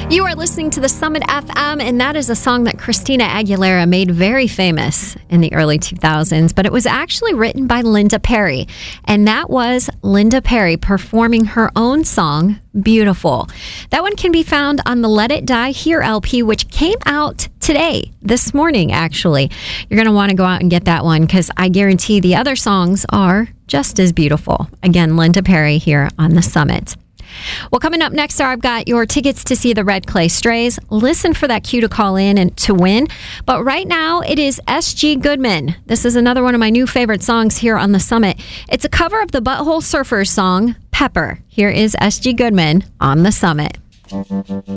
You are listening to the Summit FM, and that is a song that Christina Aguilera made very famous in the early 2000s, but it was actually written by Linda Perry, and that was Linda Perry performing her own song, Beautiful. That one can be found on the Let It Die Here LP, which came out today, this morning, actually. You're going to want to go out and get that one, because I guarantee the other songs are just as beautiful. Again, Linda Perry here on the Summit. Well, coming up next, I've got your tickets to see the Red Clay Strays. Listen for that cue to call in and to win. But right now, it is S.G. Goodman. This is another one of my new favorite songs here on the Summit. It's a cover of the Butthole Surfers song, Pepper. Here is S.G. Goodman on the Summit.